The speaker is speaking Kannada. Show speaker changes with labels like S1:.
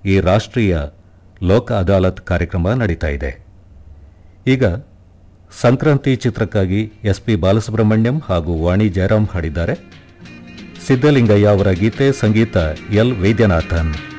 S1: ಈ ರಾಷ್ಟ್ರೀಯ ಲೋಕ ಅದಾಲತ್ ಕಾರ್ಯಕ್ರಮ ನಡೀತಾ ಇದೆ. ಈಗ ಸಂಕ್ರಾಂತಿ ಚಿತ್ರಕ್ಕಾಗಿ ಎಸ್.ಪಿ. ಬಾಲಸುಬ್ರಹ್ಮಣ್ಯಂ ಹಾಗೂ ವಾಣಿ ಜಯರಾಮ್ ಹಾಡಿದ್ದಾರೆ. ಸಿದ್ದಲಿಂಗಯ್ಯ ಅವರ ಗೀತೆ, ಸಂಗೀತ ಎಲ್ ವೈದ್ಯನಾಥನ್.